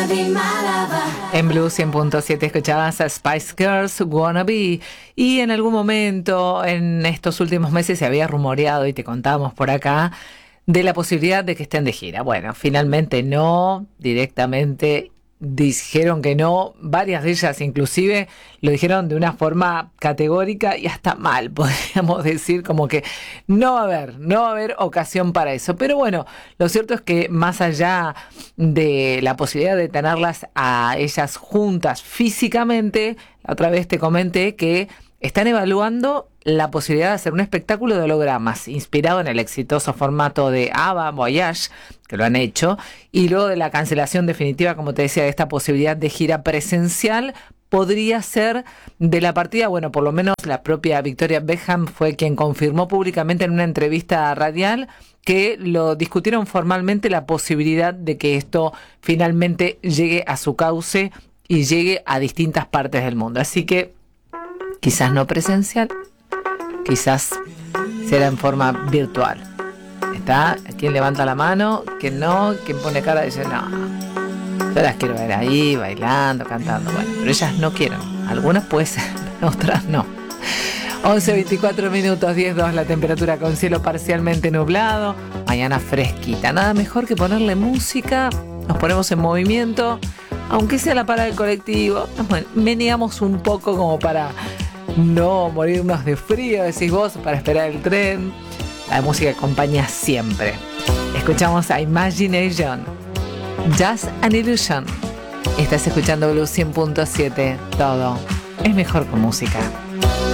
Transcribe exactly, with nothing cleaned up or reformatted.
En Blue cien punto siete escuchabas a Spice Girls Wannabe, y en algún momento en estos últimos meses se había rumoreado, y te contábamos por acá, de la posibilidad de que estén de gira. Bueno, finalmente no, directamente dijeron que no, varias de ellas inclusive lo dijeron de una forma categórica y hasta mal, podríamos decir, como que no va a haber, no va a haber ocasión para eso. Pero bueno, lo cierto es que más allá de la posibilidad de tenerlas a ellas juntas físicamente, la otra vez te comenté que están evaluando la posibilidad de hacer un espectáculo de hologramas inspirado en el exitoso formato de ABBA Voyage, que lo han hecho, y luego de la cancelación definitiva, como te decía, de esta posibilidad de gira presencial, podría ser de la partida. Bueno, por lo menos la propia Victoria Beckham fue quien confirmó públicamente en una entrevista radial que lo discutieron formalmente, la posibilidad de que esto finalmente llegue a su cauce y llegue a distintas partes del mundo. Así que quizás no presencial, quizás será en forma virtual. ¿Está? ¿Quién levanta la mano? ¿Quién no? ¿Quién pone cara? Dice, no, yo las quiero ver ahí, bailando, cantando. Bueno, pero ellas no quieren. Algunas puede ser, otras no. once veinticuatro minutos, diez dos la temperatura, con cielo parcialmente nublado. Mañana fresquita. Nada mejor que ponerle música. Nos ponemos en movimiento. Aunque sea la parada del colectivo, nos meneamos un poco como para no morirnos de frío, decís vos, para esperar el tren. La música acompaña siempre. Escuchamos a Imagination, Just an Illusion. Estás escuchando Blue cien punto siete. Todo es mejor con música.